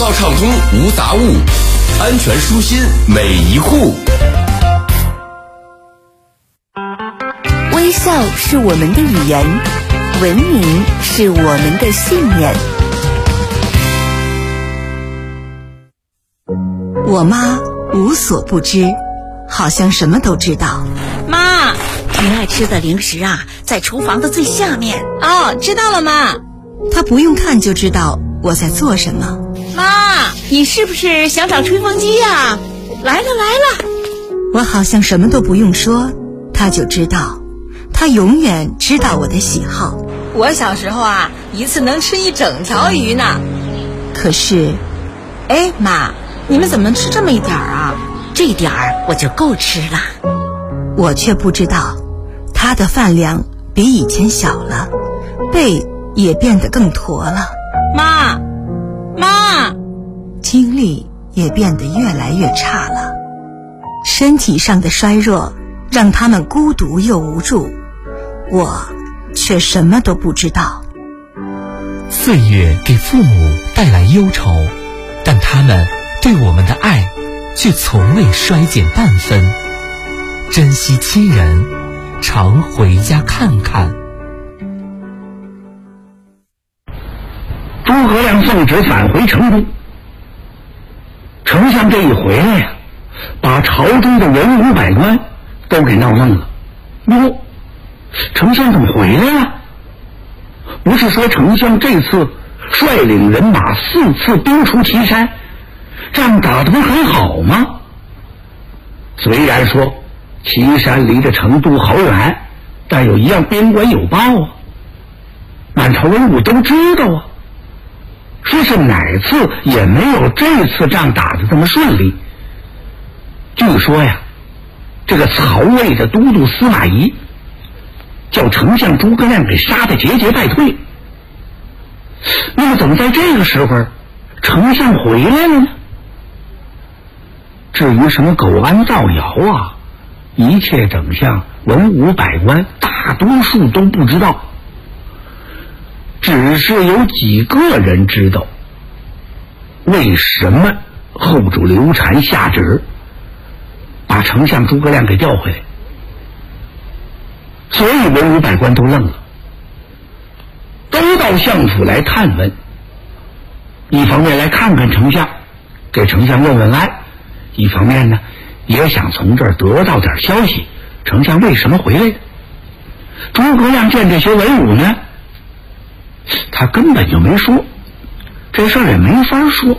道畅通无杂物，安全舒心每一户。 微笑是我们的语言，文明是我们的信念。我妈无所不知，好像什么都知道。 妈，你爱吃的零食啊，在厨房的最下面。 哦，知道了妈。 她不用看就知道我在做什么。 妈，你是不是想找吹风机呀？来了。 我好像什么都不用说，她就知道。她永远知道我的喜好。 我小时候啊，一次能吃一整条鱼呢。 可是， 哎，妈，你们怎么吃这么一点儿啊？ 这点儿我就够吃了。 我却不知道，她的饭量比以前小了，背也变得更驼了。 妈， 精力也变得越来越差了。身体上的衰弱让他们孤独又无助，我却什么都不知道。 岁月给父母带来忧愁，但他们对我们的爱却从未衰减半分。珍惜亲人，常回家看看。 诸葛亮奉旨返回成都，丞相这一回来呀，把朝中的文武百官都给闹愣了。哟，丞相怎么回来了？不是说丞相这次率领人马4次兵出祁山，仗打得不很好吗？虽然说祁山离着成都好远，但有一样边关有报啊，满朝文武都知道啊，说是哪次也没有这次仗打得这么顺利。据说呀，这个曹魏的都督司马懿叫丞相诸葛亮给杀得节节败退。那么怎么在这个时候丞相回来了呢？至于什么苟安造谣啊，一切整相文武百官大多数都不知道，只是有几个人知道为什么后主刘禅下旨把丞相诸葛亮给调回来。所以文武百官都愣了，都到相府来探问，一方面来看看丞相，给丞相问问安，一方面呢也想从这儿得到点消息，丞相为什么回来的。诸葛亮见这些文武呢，他根本就没说，这事儿也没法说。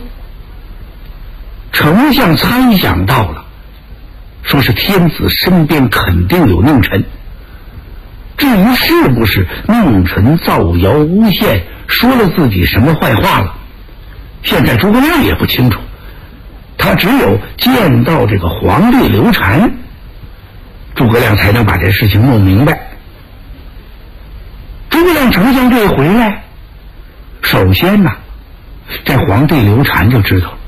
丞相猜想到了，说是天子身边肯定有佞臣，至于是不是佞臣造谣诬陷，说了自己什么坏话了，现在诸葛亮也不清楚，他只有见到这个皇帝刘禅，诸葛亮才能把这事情弄明白。诸葛亮丞相这一回来，首先呢，这皇帝刘禅就知道了。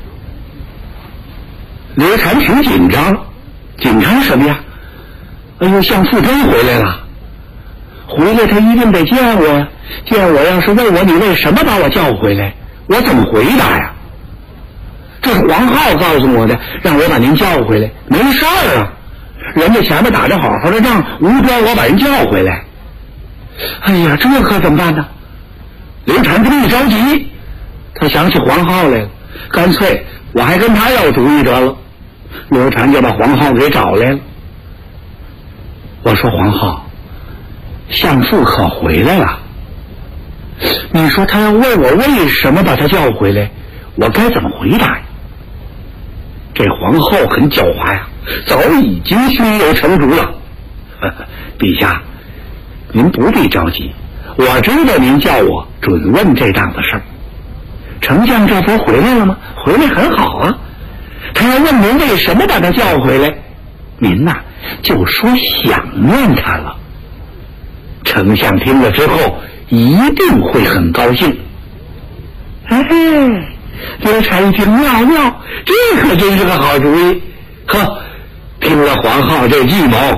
刘禅挺紧张，紧张什么呀？哎呦，相父真回来了，回来他一定得见我呀，见我要是问我你为什么把我叫回来，我怎么回答呀？这是黄皓告诉我的，让我把您叫回来。没事儿啊，人家前面打着好好的仗，无端我把人叫回来。哎呀，这可怎么办呢？刘禅这么一着急，他想起黄皓来了，干脆我还跟他要主意得了。刘禅就把黄皓给找来了。我说黄皓，相父可回来了，你说他要问我为什么把他叫回来，我该怎么回答呀？这黄皓很狡猾呀，早已经胸有成竹了。陛下，您不必着急，我知道您叫我准问这档子事儿。丞相这不回来了吗？回来很好啊，他要问您为什么把他叫回来，您呐就说想念他了。丞相听了之后一定会很高兴。哎，刘禅一听，妙，这可真是个好主意。呵，听了黄皓这计谋，